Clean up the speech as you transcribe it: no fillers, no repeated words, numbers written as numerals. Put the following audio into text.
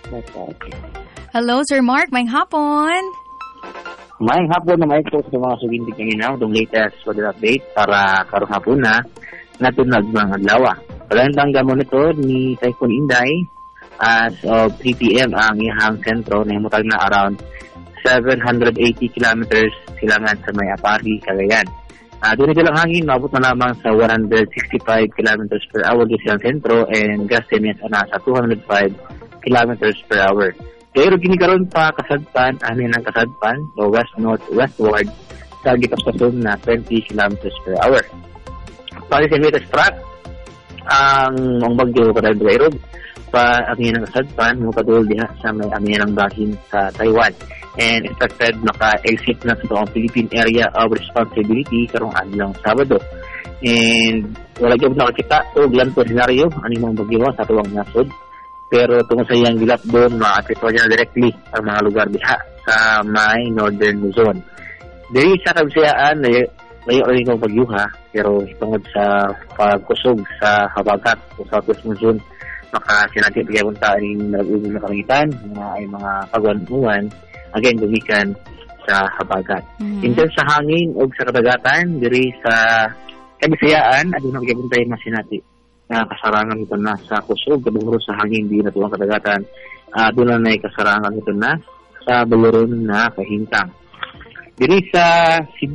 Okay. Hello, Sir Mark. May hapon. Maayong hapon na maayong po sa mga suginti kanina itong latest weather update para karong hapon na natunag mga adlaw. Pagandang gamon nito ni Typhoon Inday as of 3 p.m. ang iyang sentro na himutag na around 780 kilometers silangan sa may Apari, Cagayan. Doon lang hangin, mabot na lamang sa 165 kilometers per hour sa siyang sentro and gusting is sa 205 kilometers per hour. Pero kinikaroon pa kasadpan, amin ang kasadpan, o west-north-westward sa gikapason na 20 kilometers per hour. Pag sa latest track, ang bagyo para Dairog, pa amin ang kasadpan, mukadul diha sa may amin ang bahin sa Taiwan. And expected naka-exit na sa ang Philippine Area of Responsibility karong adlaw Sabado. And wala gyud nakakita og lanto senaryo ani mong bagyo sa tuwang nasod. Pero tungod sa iyang gilap doon, ma-apektuhan niya directly ang mga lugar diha sa may northern Luzon. Diri sa Kabisayaan, layo rin ang bagyuha, pero tungod sa pagkusog sa habagat o southwest Luzon, makasinati pagkapunta rin nag-uwi na kalangitan, ay mga pagwan-uwan, again, gumikan sa habagat. In terms sa hangin o sa kadagatan, diri sa Kabisayaan, at doon pagkapunta yung masinati na kasarangan ito na sa kusog, kadungro sa hangin di na tuwang kadagatan. Doon na may kasarangan ito na sa baluron na kahintang. Diri sa